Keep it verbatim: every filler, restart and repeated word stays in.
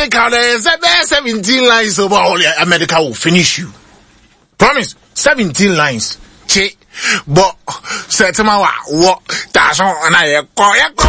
America, there's seventeen lines over all. America will finish you. Promise. seventeen lines. Che. But, say to my what? That's all. And I call